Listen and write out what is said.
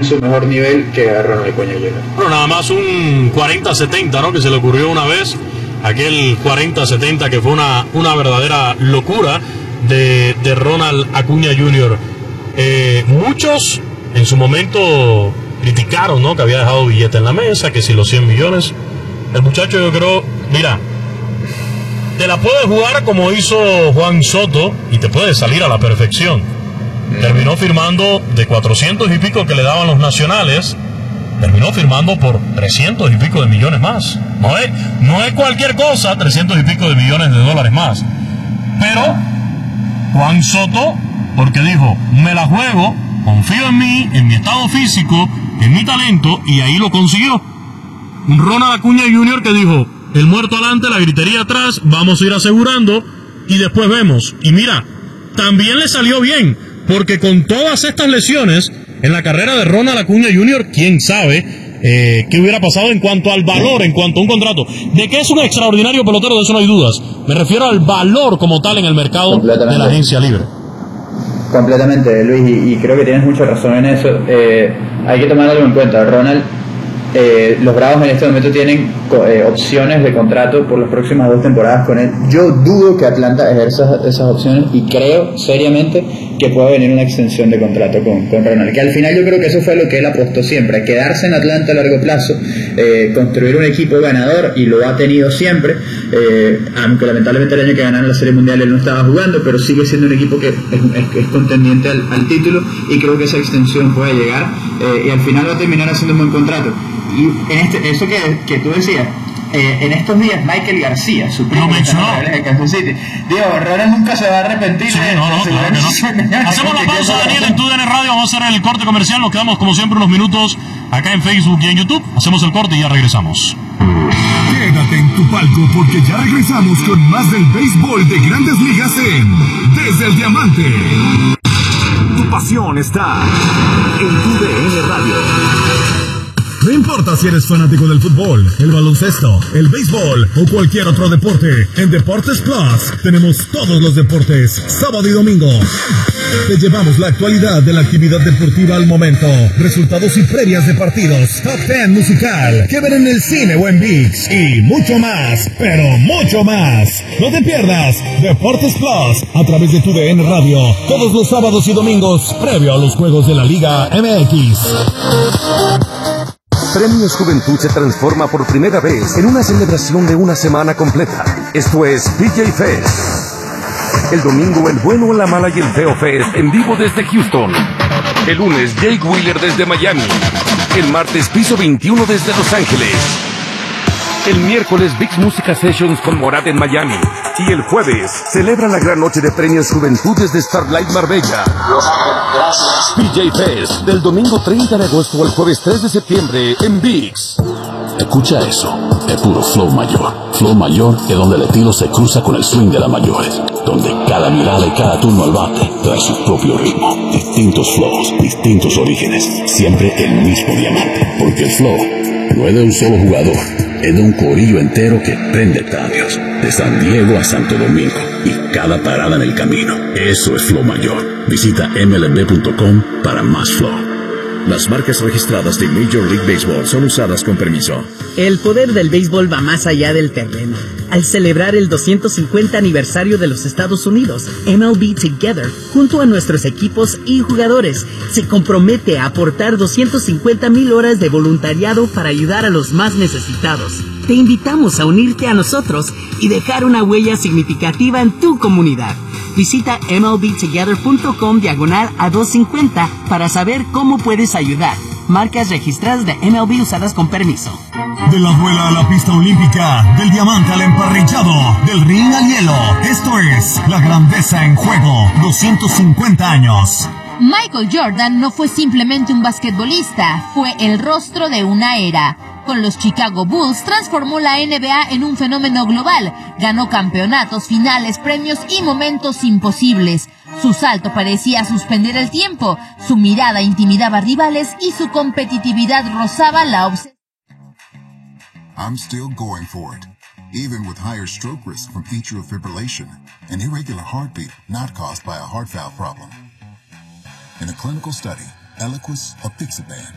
su mejor nivel que a Ronald Acuña Jr. Bueno, nada más un 40-70, ¿no? Que se le ocurrió una vez, aquel 40-70 que fue una verdadera locura de Ronald Acuña Jr. Muchos en su momento criticaron, ¿no? Que había dejado billete en la mesa, que si los 100 millones. El muchacho, yo creo, mira, te la puedes jugar como hizo Juan Soto y te puede salir a la perfección. Terminó firmando de 400 y pico que le daban los nacionales, terminó firmando por 300 y pico de millones más. No es cualquier cosa, 300 y pico de millones de dólares más. Pero Juan Soto, porque dijo, me la juego, confío en mí, en mi estado físico, en mi talento, y ahí lo consiguió. Un Ronald Acuña Jr. que dijo, el muerto adelante, la gritería atrás, vamos a ir asegurando y después vemos. Y mira, también le salió bien, porque con todas estas lesiones en la carrera de Ronald Acuña Jr., quién sabe qué hubiera pasado en cuanto al valor, en cuanto a un contrato. De que es un extraordinario pelotero, de eso no hay dudas. Me refiero al valor como tal en el mercado de la agencia libre. Completamente, Luis, y creo que tienes mucha razón en eso. Hay que tomar algo en cuenta. Ronald, los Bravos en este momento tienen opciones de contrato por las próximas 2 temporadas con él. Yo dudo que Atlanta ejerza esas opciones y creo seriamente que pueda venir una extensión de contrato con Ronald, que al final yo creo que eso fue lo que él apostó siempre, quedarse en Atlanta a largo plazo, construir un equipo ganador, y lo ha tenido siempre, aunque lamentablemente el año que ganaron la Serie Mundial él no estaba jugando, pero sigue siendo un equipo que es contendiente al título, y creo que esa extensión puede llegar, y al final va a terminar haciendo un buen contrato. Y en eso que tú decías, en estos días Michael García, su primo de Kansas City, digo, Ronald nunca se va a arrepentir. Sí, claro que no. Hacemos la pausa, Daniel, en TUDN Radio. Vamos a hacer el corte comercial. Nos quedamos como siempre unos minutos acá en Facebook y en YouTube. Hacemos el corte y ya regresamos. Quédate en tu palco porque ya regresamos con más del béisbol de Grandes Ligas en Desde el Diamante. Tu pasión está en TUDN Radio. No importa si eres fanático del fútbol, el baloncesto, el béisbol o cualquier otro deporte, en Deportes Plus tenemos todos los deportes, sábado y domingo. Te llevamos la actualidad de la actividad deportiva al momento, resultados y previas de partidos, top 10 musical, que ver en el cine o en ViX, y mucho más, pero mucho más. No te pierdas Deportes Plus a través de TUDN Radio, todos los sábados y domingos, previo a los juegos de la Liga MX. Premios Juventud se transforma por primera vez en una celebración de una semana completa. Esto es PJ Fest. El domingo, el bueno, la mala y el feo Fest en vivo desde Houston. El lunes, Jake Wheeler desde Miami. El martes, Piso 21 desde Los Ángeles. El miércoles, ViX Música Sessions con Morat en Miami. Y el jueves, celebra la gran noche de Premios Juventud desde Starlight Marbella. Los Ángeles, gracias. PJ Fest, del domingo 30 de agosto al jueves 3 de septiembre en ViX. Escucha eso, es puro flow mayor. Flow mayor es donde el estilo se cruza con el swing de las mayores, donde cada mirada y cada turno al bate trae su propio ritmo. Distintos flows, distintos orígenes, siempre el mismo diamante. Porque el flow no es de un solo jugador, es de un corillo entero que prende estadios, de San Diego a Santo Domingo, y cada parada en el camino. Eso es flow mayor. Visita mlb.com para más flow. Las marcas registradas de Major League Baseball son usadas con permiso. El poder del béisbol va más allá del terreno. Al celebrar el 250 aniversario de los Estados Unidos, MLB Together, junto a nuestros equipos y jugadores, se compromete a aportar 250,000 horas de voluntariado para ayudar a los más necesitados. Te invitamos a unirte a nosotros y dejar una huella significativa en tu comunidad. Visita mlbtogether.com/a250 para saber cómo puedes ayudar. Marcas registradas de MLB usadas con permiso. De la duela a la pista olímpica, del diamante al emparrillado, del ring al hielo. Esto es la grandeza en juego. 250 años. Michael Jordan no fue simplemente un basquetbolista, fue el rostro de una era. Con los Chicago Bulls transformó la NBA en un fenómeno global. Ganó campeonatos, finales, premios y momentos imposibles. Su salto parecía suspender el tiempo. Su mirada intimidaba a rivales y su competitividad rozaba la obsesión. I'm still going for it, even with higher stroke risk from atrial fibrillation, an irregular heartbeat not caused by a heart valve problem. In a clinical study, Eliquis, apixaban,